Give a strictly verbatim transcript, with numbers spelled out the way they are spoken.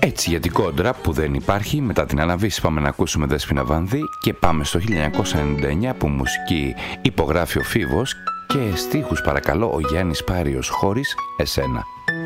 Έτσι, για την κόντρα που δεν υπάρχει, μετά την Αναβίση πάμε να ακούσουμε Δέσποινα Βανδύ και πάμε στο χίλια εννιακόσια ενενήντα εννιά που μουσική υπογράφει ο Φίβος και στίχους παρακαλώ ο Γιάννης Πάριος, χωρίς εσένα.